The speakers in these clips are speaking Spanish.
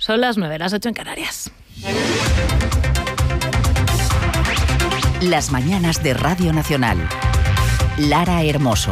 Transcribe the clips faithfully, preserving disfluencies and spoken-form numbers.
Son las nueve, las ocho en Canarias. Las mañanas de Radio Nacional. Lara Hermoso.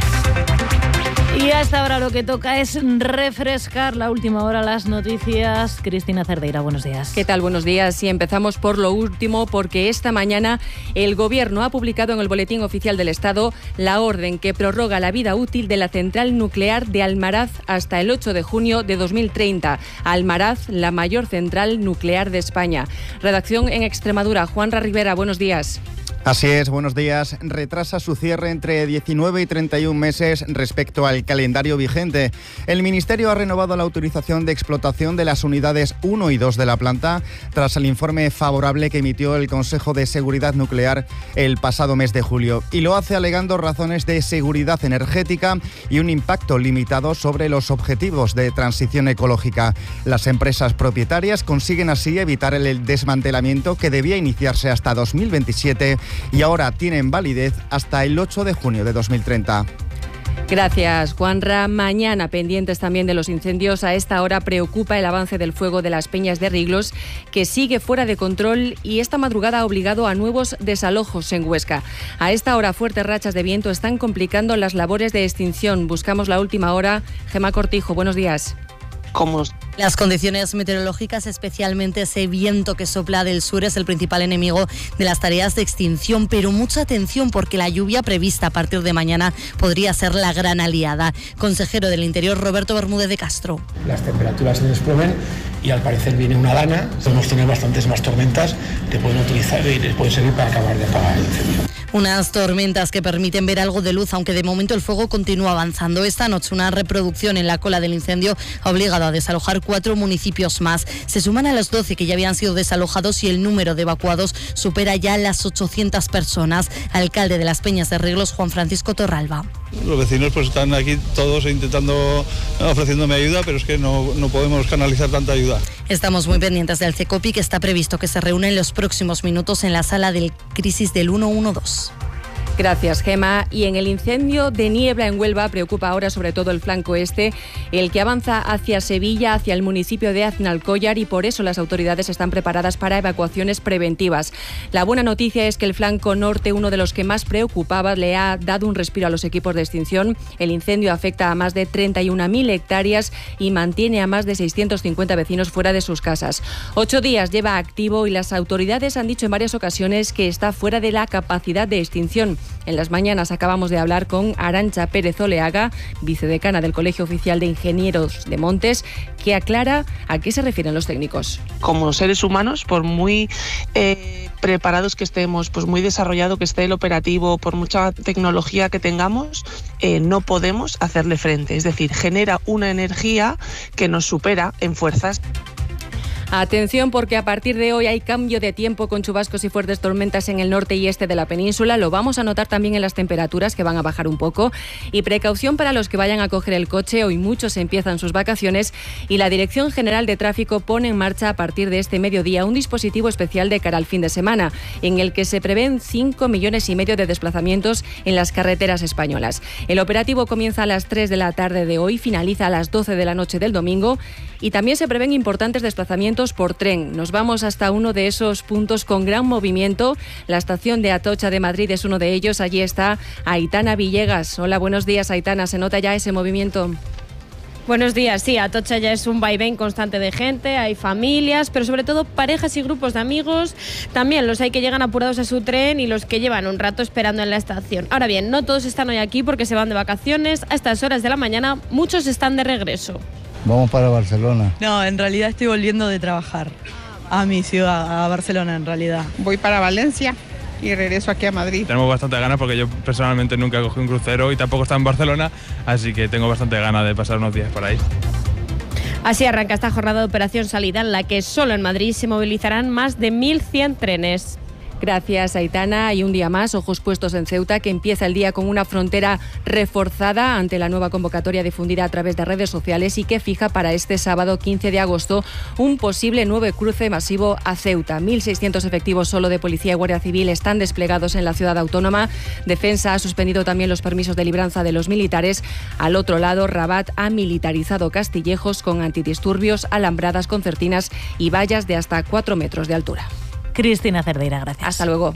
Y hasta ahora lo que toca es refrescar la última hora, las noticias. Cristina Cerdeira, buenos días. ¿Qué tal? Buenos días. Y empezamos por lo último, porque esta mañana el Gobierno ha publicado en el Boletín Oficial del Estado la orden que prorroga la vida útil de la central nuclear de Almaraz hasta el ocho de junio de dos mil treinta. Almaraz, la mayor central nuclear de España. Redacción en Extremadura. Juanra Rivera, buenos días. Así es, buenos días. Retrasa su cierre entre diecinueve y treinta y un meses respecto al calendario vigente. El Ministerio ha renovado la autorización de explotación de las unidades uno y dos de la planta tras el informe favorable que emitió el Consejo de Seguridad Nuclear el pasado mes de julio. Y lo hace alegando razones de seguridad energética y un impacto limitado sobre los objetivos de transición ecológica. Las empresas propietarias consiguen así evitar el desmantelamiento que debía iniciarse hasta dos mil veintisiete y ahora tienen validez hasta el ocho de junio de dos mil treinta. Gracias, Juanra. Mañana, pendientes también de los incendios, a esta hora preocupa el avance del fuego de las Peñas de Riglos, que sigue fuera de control y esta madrugada ha obligado a nuevos desalojos en Huesca. A esta hora, fuertes rachas de viento están complicando las labores de extinción. Buscamos la última hora. Gemma Cortijo, buenos días. ¿Cómo? Las condiciones meteorológicas, especialmente ese viento que sopla del sur, es el principal enemigo de las tareas de extinción, pero mucha atención porque la lluvia prevista a partir de mañana podría ser la gran aliada. Consejero del Interior, Roberto Bermúdez de Castro. Las temperaturas se desplomen y al parecer viene una dana. Podemos tener bastantes más tormentas que pueden utilizar y les pueden servir para acabar de apagar el incendio. Unas tormentas que permiten ver algo de luz, aunque de momento el fuego continúa avanzando. Esta noche una reproducción en la cola del incendio ha obligado a desalojar cuatro municipios más. Se suman a los doce que ya habían sido desalojados y el número de evacuados supera ya las ochocientas personas. Alcalde de las Peñas de Riglos, Juan Francisco Torralba. Los vecinos pues están aquí todos intentando, ofreciéndome ayuda, pero es que no, no podemos canalizar tanta ayuda. Estamos muy pendientes del CECOPI, que está previsto que se reúne en los próximos minutos en la sala de crisis del ciento doce. Gracias, Gema. Y en el incendio de niebla en Huelva preocupa ahora sobre todo el flanco este, el que avanza hacia Sevilla, hacia el municipio de Aznalcóllar, y por eso las autoridades están preparadas para evacuaciones preventivas. La buena noticia es que el flanco norte, uno de los que más preocupaba, le ha dado un respiro a los equipos de extinción. El incendio afecta a más de treinta y una mil hectáreas y mantiene a más de seiscientos cincuenta vecinos fuera de sus casas. Ocho días lleva activo y las autoridades han dicho en varias ocasiones que está fuera de la capacidad de extinción. En las mañanas acabamos de hablar con Arantxa Pérez Oleaga, vicedecana del Colegio Oficial de Ingenieros de Montes, que aclara a qué se refieren los técnicos. Como seres humanos, por muy eh, preparados que estemos, pues muy desarrollado que esté el operativo, por mucha tecnología que tengamos, eh, no podemos hacerle frente. Es decir, genera una energía que nos supera en fuerzas. Atención, porque a partir de hoy hay cambio de tiempo con chubascos y fuertes tormentas en el norte y este de la península. Lo vamos a notar también en las temperaturas, que van a bajar un poco. Y precaución para los que vayan a coger el coche. Hoy muchos empiezan sus vacaciones y la Dirección General de Tráfico pone en marcha a partir de este mediodía un dispositivo especial de cara al fin de semana, en el que se prevén cinco millones y medio de desplazamientos en las carreteras españolas. El operativo comienza a las tres de la tarde de hoy, finaliza a las doce de la noche del domingo, y también se prevén importantes desplazamientos por tren. Nos vamos hasta uno de esos puntos con gran movimiento. La estación de Atocha de Madrid es uno de ellos. Allí está Aitana Villegas. Hola, buenos días, Aitana. ¿Se nota ya ese movimiento? Buenos días, sí, Atocha ya es un vaivén constante de gente, hay familias, pero sobre todo parejas y grupos de amigos, también los hay que llegan apurados a su tren y los que llevan un rato esperando en la estación. Ahora bien, no todos están hoy aquí porque se van de vacaciones, a estas horas de la mañana muchos están de regreso. Vamos para Barcelona. No, en realidad estoy volviendo de trabajar a mi ciudad, a Barcelona en realidad. Voy para Valencia y regreso aquí a Madrid. Tenemos bastante ganas porque yo personalmente nunca cogí un crucero y tampoco está en Barcelona, así que tengo bastante ganas de pasar unos días por ahí. Así arranca esta jornada de operación salida en la que solo en Madrid se movilizarán más de mil cien trenes. Gracias, Aitana. Y un día más, ojos puestos en Ceuta, que empieza el día con una frontera reforzada ante la nueva convocatoria difundida a través de redes sociales y que fija para este sábado quince de agosto un posible nuevo cruce masivo a Ceuta. mil seiscientos efectivos solo de Policía y Guardia Civil están desplegados en la ciudad autónoma. Defensa ha suspendido también los permisos de libranza de los militares. Al otro lado, Rabat ha militarizado Castillejos con antidisturbios, alambradas, concertinas y vallas de hasta cuatro metros de altura. Cristina Cerdeira, gracias. Hasta luego.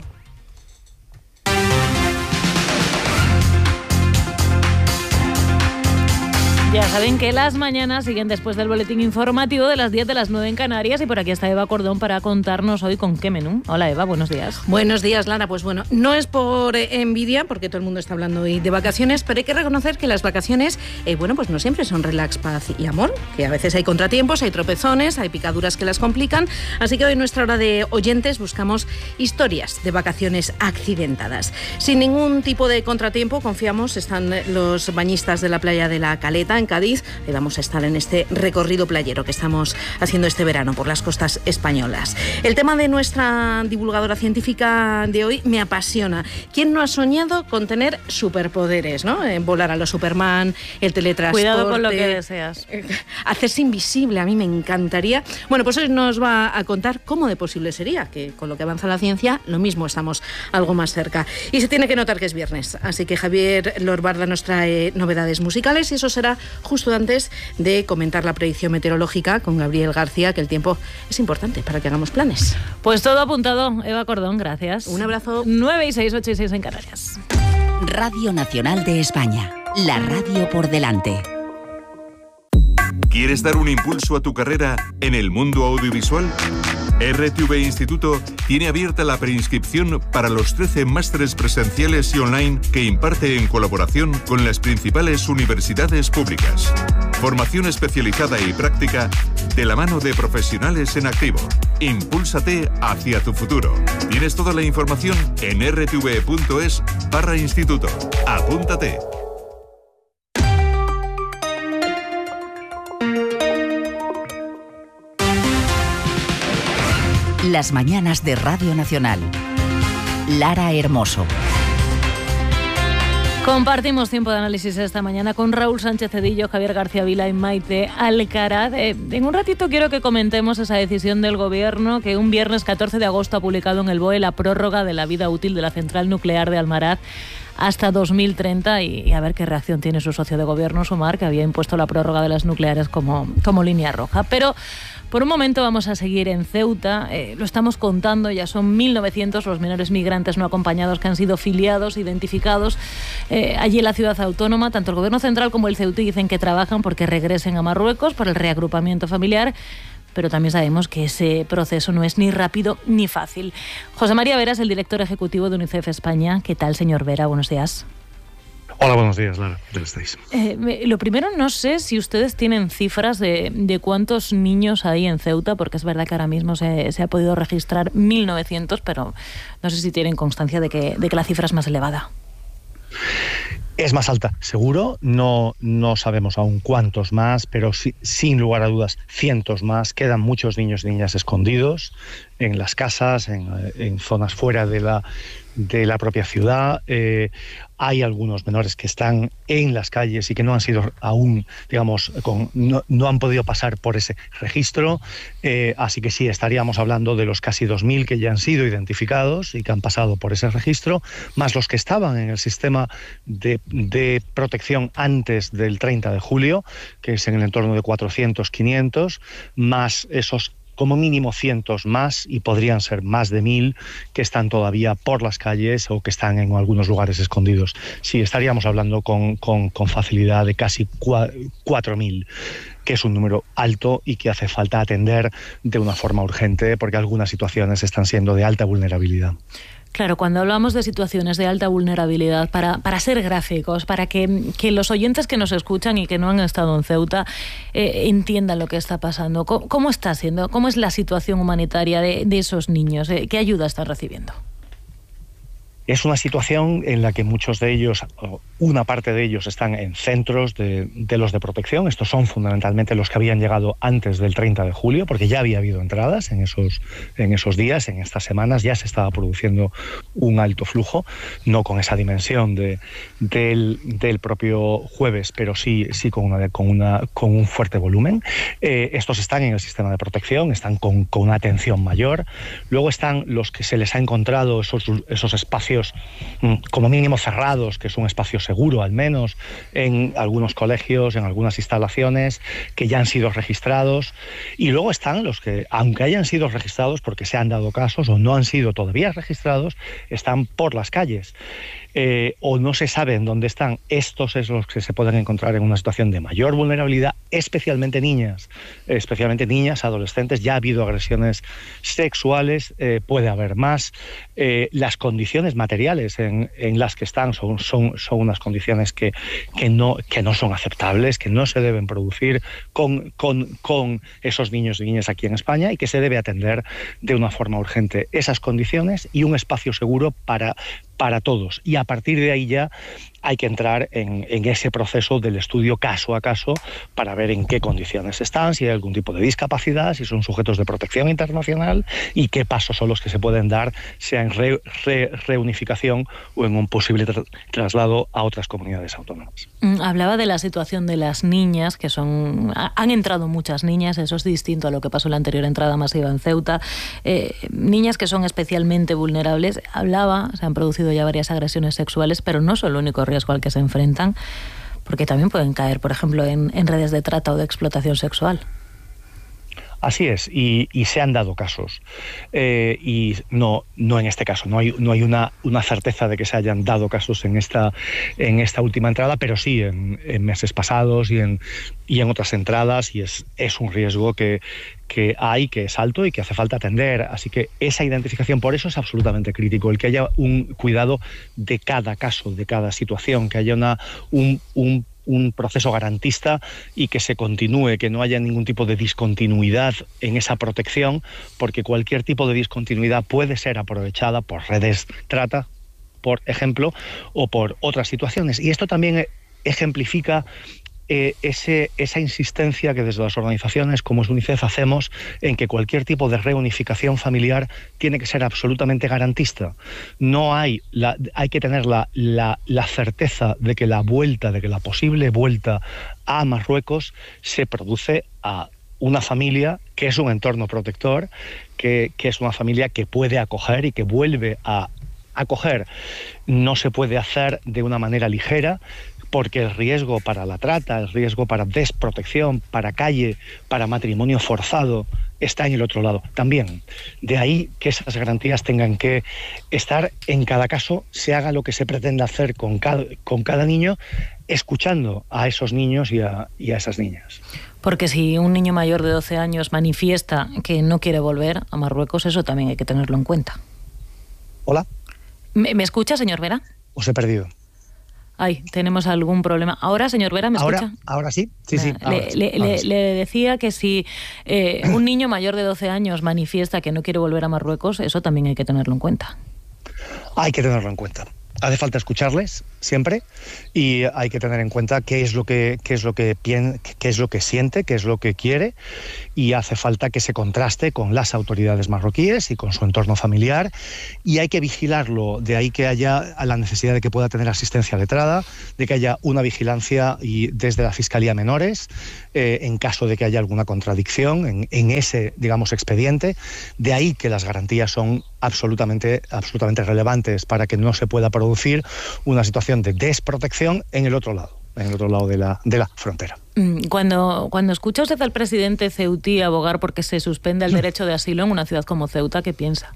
Ya saben que las mañanas siguen después del boletín informativo de las diez de las nueve en Canarias y por aquí está Eva Cordón para contarnos hoy con qué menú. Hola Eva, buenos días. Buenos días, Lara. Pues bueno, no es por envidia, porque todo el mundo está hablando hoy de vacaciones, pero hay que reconocer que las vacaciones, eh, bueno, pues no siempre son relax, paz y amor, que a veces hay contratiempos, hay tropezones, hay picaduras que las complican, así que hoy en nuestra hora de oyentes buscamos historias de vacaciones accidentadas. Sin ningún tipo de contratiempo, confiamos, están los bañistas de la playa de La Caleta, en Cádiz, y vamos a estar en este recorrido playero que estamos haciendo este verano por las costas españolas. El tema de nuestra divulgadora científica de hoy me apasiona. ¿Quién no ha soñado con tener superpoderes, ¿no? Eh, volar a los Superman, el teletransporte... Cuidado con lo que deseas. Eh, hacerse invisible, a mí me encantaría. Bueno, pues hoy nos va a contar cómo de posible sería, que con lo que avanza la ciencia, lo mismo estamos algo más cerca. Y se tiene que notar que es viernes, así que Javier Lorbarda nos trae novedades musicales y eso será justo antes de comentar la predicción meteorológica con Gabriel García, que el tiempo es importante para que hagamos planes. Pues todo apuntado. Eva Cordón, gracias. Un abrazo. nueve y seis, ocho y seis en Canarias. Radio Nacional de España. La radio por delante. ¿Quieres dar un impulso a tu carrera en el mundo audiovisual? R T V Instituto tiene abierta la preinscripción para los trece másteres presenciales y online que imparte en colaboración con las principales universidades públicas. Formación especializada y práctica de la mano de profesionales en activo. Impúlsate hacia tu futuro. Tienes toda la información en r t v punto es barra instituto. Apúntate. Las mañanas de Radio Nacional. Lara Hermoso. Compartimos tiempo de análisis esta mañana con Raúl Sánchez Cedillo, Javier García Vila y Maite Alcaraz. Eh, en un ratito quiero que comentemos esa decisión del Gobierno que un viernes catorce de agosto ha publicado en el B O E la prórroga de la vida útil de la central nuclear de Almaraz hasta dos mil treinta y, y a ver qué reacción tiene su socio de gobierno, Sumar, que había impuesto la prórroga de las nucleares como, como línea roja. Pero por un momento vamos a seguir en Ceuta. Eh, lo estamos contando, ya son mil novecientos los menores migrantes no acompañados que han sido filiados, identificados eh, allí en la ciudad autónoma. Tanto el Gobierno central como el Ceutí dicen que trabajan porque regresen a Marruecos por el reagrupamiento familiar, pero también sabemos que ese proceso no es ni rápido ni fácil. José María Vera es el director ejecutivo de UNICEF España. ¿Qué tal, señor Vera? Buenos días. Hola, buenos días, Lara. ¿Cómo estáis? Eh, lo primero, no sé si ustedes tienen cifras de, de cuántos niños hay en Ceuta, porque es verdad que ahora mismo se, se ha podido registrar mil novecientos, pero no sé si tienen constancia de que, de que la cifra es más elevada. Es más alta, seguro. No, no sabemos aún cuántos más, pero sí, sin lugar a dudas, cientos más. Quedan muchos niños y niñas escondidos en las casas, en, en zonas fuera de la, de la propia ciudad. Eh, hay algunos menores que están en las calles y que no han sido aún, digamos, con, no, no han podido pasar por ese registro. Eh, así que sí, estaríamos hablando de los casi dos mil que ya han sido identificados y que han pasado por ese registro, más los que estaban en el sistema de, de protección antes del treinta de julio, que es en el entorno de cuatrocientos, quinientos, más esos como mínimo cientos más, y podrían ser más de mil, que están todavía por las calles o que están en algunos lugares escondidos. Sí, estaríamos hablando con, con, con facilidad de casi cuatro mil, que es un número alto y que hace falta atender de una forma urgente porque algunas situaciones están siendo de alta vulnerabilidad. Claro, cuando hablamos de situaciones de alta vulnerabilidad, para, para ser gráficos, para que, que los oyentes que nos escuchan y que no han estado en Ceuta eh, entiendan lo que está pasando, ¿Cómo, cómo está siendo? ¿Cómo es la situación humanitaria de, de esos niños? ¿Qué ayuda están recibiendo? Es una situación en la que muchos de ellos, una parte de ellos, están en centros de, de los de protección. Estos son fundamentalmente los que habían llegado antes del treinta de julio, porque ya había habido entradas en esos, en esos días, en estas semanas, ya se estaba produciendo un alto flujo, no con esa dimensión de, del, del propio jueves, pero sí, sí con, una, con, una, con un fuerte volumen. Eh, estos están en el sistema de protección, están con, con una atención mayor. Luego están los que se les ha encontrado esos, esos espacios como mínimo cerrados, que es un espacio seguro al menos, en algunos colegios, en algunas instalaciones que ya han sido registrados. Y luego están los que, aunque hayan sido registrados porque se han dado casos o no han sido todavía registrados, están por las calles. Eh, o no se sabe en dónde están. Estos es los que se pueden encontrar en una situación de mayor vulnerabilidad, especialmente niñas, especialmente niñas, adolescentes. Ya ha habido agresiones sexuales, eh, puede haber más. Eh, las condiciones materiales en, en las que están son, son, son unas condiciones que, que, no, que no son aceptables, que no se deben producir con, con, con esos niños y niñas aquí en España, y que se debe atender de una forma urgente esas condiciones y un espacio seguro para para todos. Y a partir de ahí ya hay que entrar en, en ese proceso del estudio caso a caso para ver en qué condiciones están, si hay algún tipo de discapacidad, si son sujetos de protección internacional y qué pasos son los que se pueden dar, sea en re, re, reunificación o en un posible tra traslado a otras comunidades autónomas. Hablaba de la situación de las niñas, que son han entrado muchas niñas, eso es distinto a lo que pasó en la anterior entrada masiva en Ceuta. Eh, niñas que son especialmente vulnerables. Hablaba, se han producido ya varias agresiones sexuales, pero no son el único riesgo al que se enfrentan, porque también pueden caer, por ejemplo, en, en redes de trata o de explotación sexual. Así es, y, y se han dado casos. Eh, y no, no en este caso, no hay, no hay una, una certeza de que se hayan dado casos en esta, en esta última entrada, pero sí en, en meses pasados y en, y en otras entradas, y es, es un riesgo que, que hay, que es alto y que hace falta atender. Así que esa identificación, por eso es absolutamente crítico, el que haya un cuidado de cada caso, de cada situación, que haya una, un, un un proceso garantista y que se continúe, que no haya ningún tipo de discontinuidad en esa protección, porque cualquier tipo de discontinuidad puede ser aprovechada por redes trata, por ejemplo, o por otras situaciones. Y esto también ejemplifica Eh, ese, esa insistencia que desde las organizaciones como es UNICEF hacemos en que cualquier tipo de reunificación familiar tiene que ser absolutamente garantista. No hay, la, hay que tener la, la, la certeza de que la vuelta, de que la posible vuelta a Marruecos se produce a una familia que es un entorno protector, que, que es una familia que puede acoger y que vuelve a acoger. No se puede hacer de una manera ligera, porque el riesgo para la trata, el riesgo para desprotección, para calle, para matrimonio forzado, está en el otro lado también. De ahí que esas garantías tengan que estar en cada caso, se haga lo que se pretenda hacer con cada, con cada niño, escuchando a esos niños y a, y a esas niñas. Porque si un niño mayor de doce años manifiesta que no quiere volver a Marruecos, eso también hay que tenerlo en cuenta. Hola. ¿Me, me escucha, señor Vera? Os he perdido. Ay, tenemos algún problema. Ahora, señor Vera, ¿me ahora, escucha? Ahora sí, sí, sí. Ahora le, sí, le, ahora le, sí. le decía que si eh, un niño mayor de doce años manifiesta que no quiere volver a Marruecos, eso también hay que tenerlo en cuenta. Hay que tenerlo en cuenta. Hace falta escucharles siempre y hay que tener en cuenta qué es lo que qué es lo que piensa, qué es lo que siente, qué es lo que quiere, y hace falta que se contraste con las autoridades marroquíes y con su entorno familiar, y hay que vigilarlo. De ahí que haya la necesidad de que pueda tener asistencia letrada, de que haya una vigilancia y desde la Fiscalía Menores eh, en caso de que haya alguna contradicción en, en ese, digamos, expediente. De ahí que las garantías son absolutamente absolutamente relevantes para que no se pueda producir una situación de desprotección en el otro lado, en el otro lado de la, de la frontera. Cuando, cuando escucha usted al presidente ceutí abogar porque se suspenda el derecho de asilo en una ciudad como Ceuta, ¿qué piensa?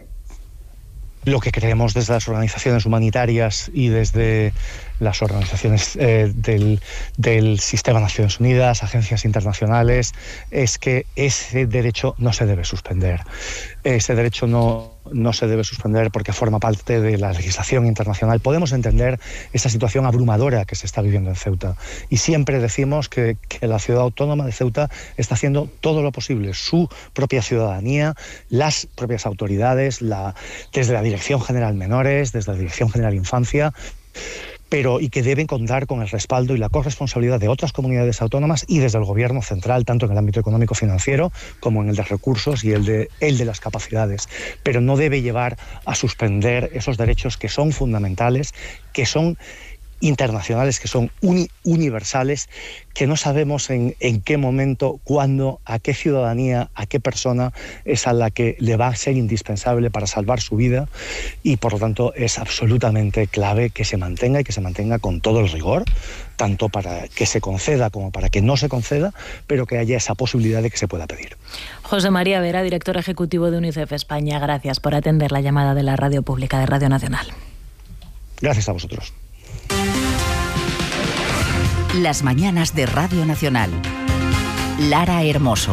Lo que creemos desde las organizaciones humanitarias y desde las organizaciones eh, del, del Sistema de Naciones Unidas, agencias internacionales, es que ese derecho no se debe suspender. ese derecho no, no se debe suspender porque forma parte de la legislación internacional. Podemos entender esa situación abrumadora que se está viviendo en Ceuta y siempre decimos que, que la ciudad autónoma de Ceuta está haciendo todo lo posible, su propia ciudadanía, las propias autoridades, la, desde la Dirección General Menores, desde la Dirección General Infancia, pero y que deben contar con el respaldo y la corresponsabilidad de otras comunidades autónomas y desde el gobierno central, tanto en el ámbito económico-financiero como en el de recursos y el de, el de las capacidades. Pero no debe llevar a suspender esos derechos que son fundamentales, que son internacionales, que son uni, universales, que no sabemos en, en qué momento, cuándo, a qué ciudadanía, a qué persona es a la que le va a ser indispensable para salvar su vida, y por lo tanto es absolutamente clave que se mantenga y que se mantenga con todo el rigor, tanto para que se conceda como para que no se conceda, pero que haya esa posibilidad de que se pueda pedir. José María Vera, director ejecutivo de UNICEF España, gracias por atender la llamada de la Radio Pública de Radio Nacional. Gracias a vosotros. Las mañanas de Radio Nacional. Lara Hermoso.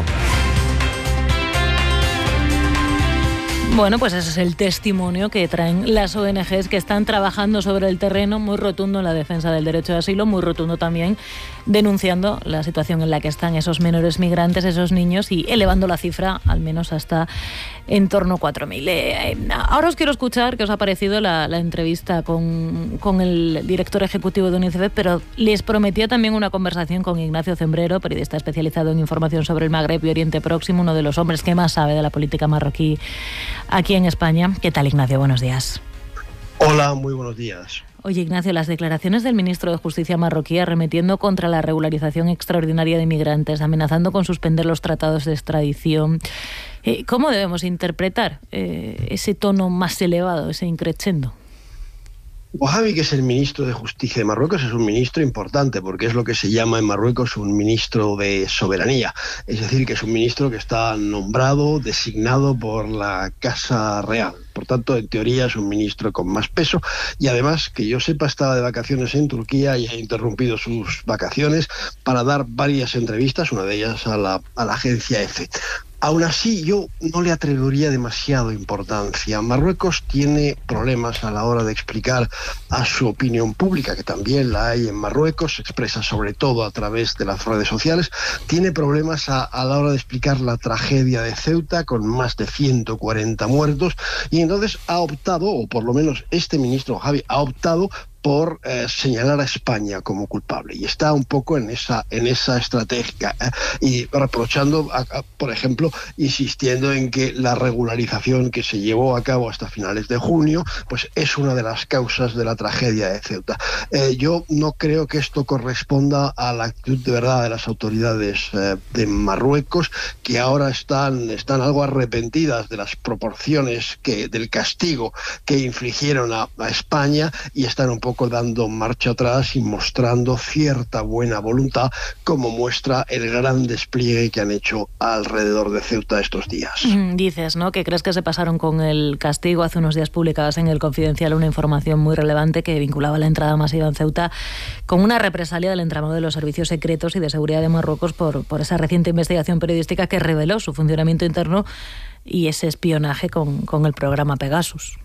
Bueno, pues ese es el testimonio que traen las O N Ges que están trabajando sobre el terreno, muy rotundo en la defensa del derecho de asilo, muy rotundo también denunciando la situación en la que están esos menores migrantes, esos niños, y elevando la cifra al menos hasta en torno a cuatro mil. Eh, eh, ahora os quiero escuchar qué os ha parecido la, la entrevista con, con el director ejecutivo de UNICEF, pero les prometía también una conversación con Ignacio Zembrero, periodista especializado en información sobre el Magreb y Oriente Próximo, uno de los hombres que más sabe de la política marroquí aquí en España. ¿Qué tal, Ignacio? Buenos días. Hola, muy buenos días. Oye, Ignacio, las declaraciones del ministro de Justicia marroquí arremetiendo contra la regularización extraordinaria de inmigrantes, amenazando con suspender los tratados de extradición. Eh, ¿Cómo debemos interpretar eh, ese tono más elevado, ese increchendo? Bouhabi, que es el ministro de Justicia de Marruecos, es un ministro importante porque es lo que se llama en Marruecos un ministro de soberanía. Es decir, que es un ministro que está nombrado, designado por la Casa Real. Por tanto, en teoría es un ministro con más peso y además, que yo sepa, estaba de vacaciones en Turquía y ha interrumpido sus vacaciones para dar varias entrevistas, una de ellas a la, a la agencia EFE. Aún así, yo no le atribuiría demasiado importancia. Marruecos tiene problemas a la hora de explicar a su opinión pública, que también la hay en Marruecos, se expresa sobre todo a través de las redes sociales. Tiene problemas a, a la hora de explicar la tragedia de Ceuta, con más de ciento cuarenta muertos, y entonces ha optado, o por lo menos este ministro Javi ha optado por eh, señalar a España como culpable, y está un poco en esa en esa estrategia eh, y reprochando, a, a, por ejemplo, insistiendo en que la regularización que se llevó a cabo hasta finales de junio pues es una de las causas de la tragedia de Ceuta. Eh, yo no creo que esto corresponda a la actitud de verdad de las autoridades eh, de Marruecos, que ahora están, están algo arrepentidas de las proporciones que, del castigo que infligieron a, a España, y están un poco dando marcha atrás y mostrando cierta buena voluntad, como muestra el gran despliegue que han hecho alrededor de Ceuta estos días. Dices, ¿no?, que crees que se pasaron con el castigo. Hace unos días publicabas en El Confidencial una información muy relevante que vinculaba la entrada masiva en Ceuta con una represalia del entramado de los servicios secretos y de seguridad de Marruecos por, por esa reciente investigación periodística que reveló su funcionamiento interno y ese espionaje con, con el programa Pegasus.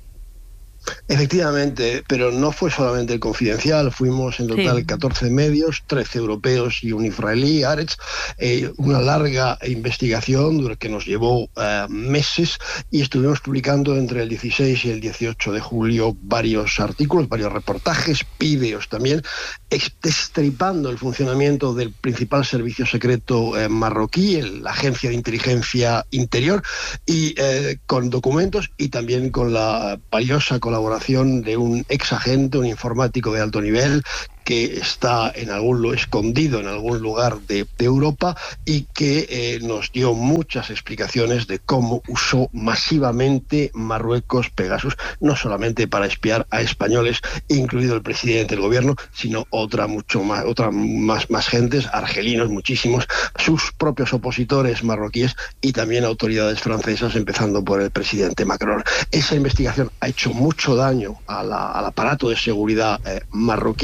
Efectivamente, pero no fue solamente El Confidencial, fuimos en total sí. catorce medios, trece europeos y un israelí, Haaretz, eh, una larga investigación que nos llevó eh, meses, y estuvimos publicando entre el dieciséis y el dieciocho de julio varios artículos, varios reportajes, vídeos también, destripando el funcionamiento del principal servicio secreto eh, marroquí, el, la Agencia de Inteligencia Interior, y eh, con documentos y también con la valiosa colaboración de un ex agente, un informático de alto nivel, que está en algún lugar, escondido en algún lugar de, de Europa, y que eh, nos dio muchas explicaciones de cómo usó masivamente Marruecos Pegasus, no solamente para espiar a españoles, incluido el presidente del gobierno, sino otra mucho más, otra más, más gentes, argelinos muchísimos, sus propios opositores marroquíes y también autoridades francesas, empezando por el presidente Macron. Esa investigación ha hecho mucho daño a la, al aparato de seguridad eh, marroquí,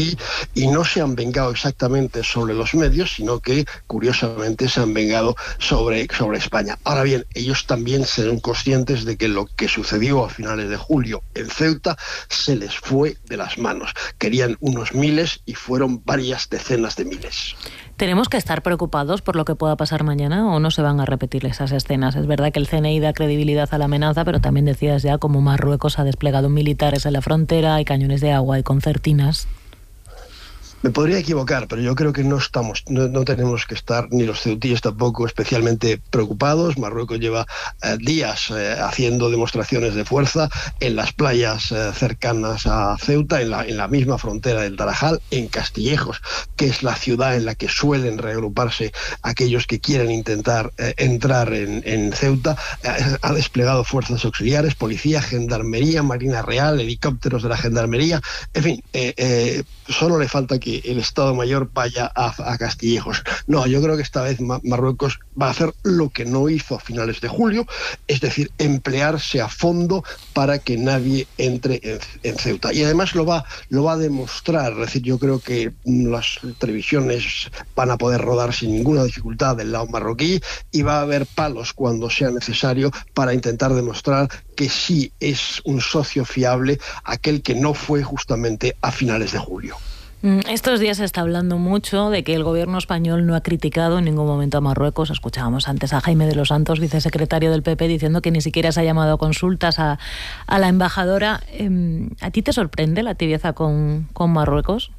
y no se han vengado exactamente sobre los medios, sino que curiosamente se han vengado sobre, sobre España. Ahora bien, ellos también serán conscientes de que lo que sucedió a finales de julio en Ceuta se les fue de las manos. Querían unos miles y fueron varias decenas de miles. ¿Tenemos que estar preocupados por lo que pueda pasar mañana o no se van a repetir esas escenas? Es verdad que el C N I da credibilidad a la amenaza, pero también decías ya como Marruecos ha desplegado militares en la frontera, hay cañones de agua y concertinas. Me podría equivocar, pero yo creo que no estamos, no, no tenemos que estar, ni los ceutíes tampoco, especialmente preocupados. Marruecos lleva eh, días eh, haciendo demostraciones de fuerza en las playas eh, cercanas a Ceuta, en la, en la misma frontera del Tarajal, en Castillejos, que es la ciudad en la que suelen reagruparse aquellos que quieren intentar eh, entrar en, en Ceuta. Eh, ha desplegado fuerzas auxiliares, policía, gendarmería, Marina Real, helicópteros de la gendarmería, en fin, eh, eh, solo le falta que el Estado Mayor vaya a, a Castillejos. No, yo creo que esta vez Marruecos va a hacer lo que no hizo a finales de julio, es decir, emplearse a fondo para que nadie entre en, en Ceuta. Y además lo va, lo va a demostrar, es decir, yo creo que las televisiones van a poder rodar sin ninguna dificultad del lado marroquí y va a haber palos cuando sea necesario para intentar demostrar que sí es un socio fiable aquel que no fue justamente a finales de julio. Estos días se está hablando mucho de que el gobierno español no ha criticado en ningún momento a Marruecos. Escuchábamos antes a Jaime de los Santos, vicesecretario del P P, diciendo que ni siquiera se ha llamado a consultas a, a la embajadora. ¿A ti te sorprende la tibieza con, con Marruecos?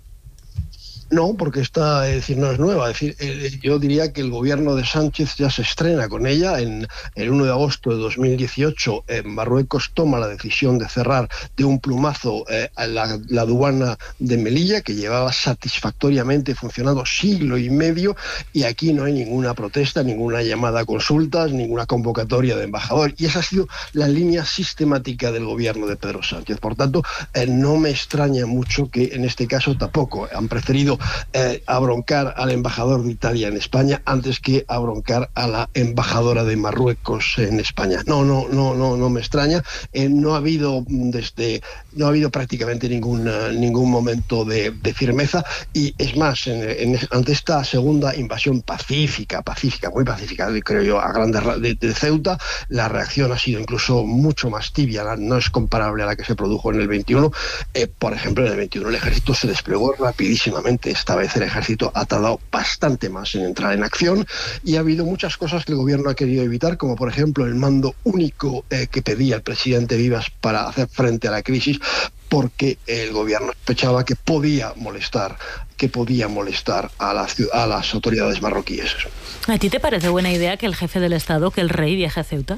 No, porque esta, es decir, no es nueva. Es decir, eh, yo diría que el gobierno de Sánchez ya se estrena con ella. En el uno de agosto de dos mil dieciocho, eh, Marruecos toma la decisión de cerrar de un plumazo eh, la, la aduana de Melilla, que llevaba satisfactoriamente funcionando siglo y medio, y aquí no hay ninguna protesta, ninguna llamada a consultas, ninguna convocatoria de embajador. Y esa ha sido la línea sistemática del gobierno de Pedro Sánchez. Por tanto, eh, no me extraña mucho que en este caso tampoco han preferido Eh, abroncar al embajador de Italia en España antes que abroncar a la embajadora de Marruecos en España. No, no, no, no, no me extraña. Eh, no ha habido desde, no ha habido prácticamente ningún uh, ningún momento de, de firmeza, y es más, en, en, ante esta segunda invasión pacífica, pacífica, muy pacífica, creo yo, a grandes de, de Ceuta, la reacción ha sido incluso mucho más tibia. No es comparable a la que se produjo en el veintiuno. Eh, por ejemplo, en el veintiuno el ejército se desplegó rapidísimamente. Esta vez el ejército ha tardado bastante más en entrar en acción, y ha habido muchas cosas que el gobierno ha querido evitar, como por ejemplo el mando único eh, que pedía el presidente Vivas para hacer frente a la crisis, porque el gobierno sospechaba que podía molestar, que podía molestar a las, a las autoridades marroquíes. ¿A ti te parece buena idea que el jefe del Estado, que el rey, viaje a Ceuta?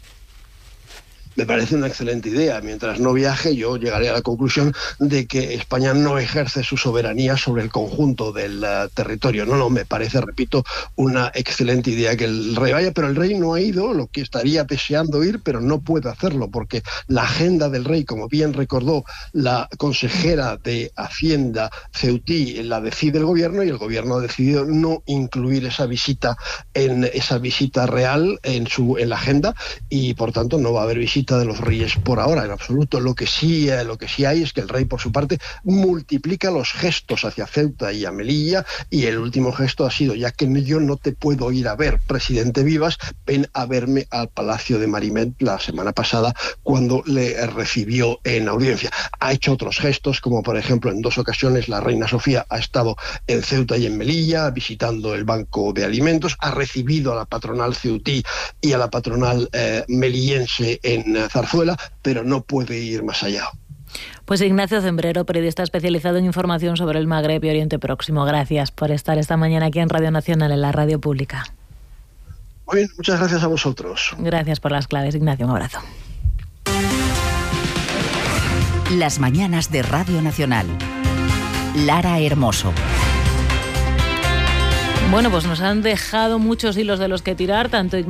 Me parece una excelente idea. Mientras no viaje, yo llegaré a la conclusión de que España no ejerce su soberanía sobre el conjunto del uh, territorio. No, no, me parece, repito, una excelente idea que el rey vaya, pero el rey no ha ido, lo que estaría deseando ir, pero no puede hacerlo, porque la agenda del rey, como bien recordó la consejera de Hacienda ceutí, la decide el gobierno, y el gobierno ha decidido no incluir esa visita en esa visita real en su en la agenda, y por tanto no va a haber visita de los reyes por ahora, en absoluto. Lo que sí, eh, lo que sí hay es que el rey, por su parte, multiplica los gestos hacia Ceuta y a Melilla, y el último gesto ha sido: ya que yo no te puedo ir a ver, presidente Vivas, ven a verme al Palacio de Marimet la semana pasada, cuando le recibió en audiencia. Ha hecho otros gestos, como por ejemplo en dos ocasiones la reina Sofía ha estado en Ceuta y en Melilla visitando el Banco de Alimentos, ha recibido a la patronal ceutí y a la patronal eh, melillense en Zarzuela, pero no puede ir más allá. Pues Ignacio Zembrero, periodista especializado en información sobre el Magreb y Oriente Próximo, gracias por estar esta mañana aquí en Radio Nacional, en la radio pública. Muy bien, muchas gracias a vosotros. Gracias por las claves, Ignacio, un abrazo. Las mañanas de Radio Nacional. Lara Hermoso. Bueno, pues nos han dejado muchos hilos de los que tirar, tanto